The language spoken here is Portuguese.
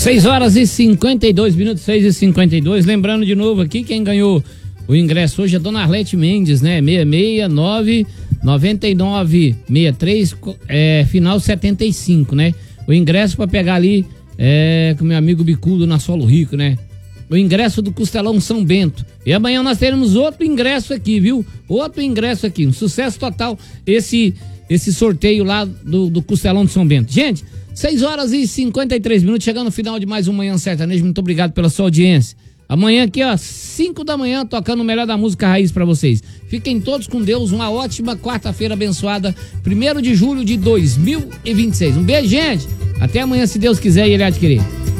6h52, 6h52. Lembrando de novo aqui, quem ganhou o ingresso hoje é Dona Arlete Mendes, né? 669-9963, final 75, né? O ingresso pra pegar ali com meu amigo Bicudo na Solo Rico, né? O ingresso do Costelão São Bento. E amanhã nós teremos outro ingresso aqui, viu? Outro ingresso aqui. Um sucesso total esse sorteio lá do Costelão de São Bento. Gente, 6h53, chegando no final de mais um Manhã Sertanejo. Muito obrigado pela sua audiência. Amanhã aqui, ó, 5 da manhã, tocando o melhor da música raiz pra vocês. Fiquem todos com Deus, uma ótima quarta-feira abençoada, 1º de julho de 2026. Um beijo, gente. Até amanhã, se Deus quiser e Ele há de querer.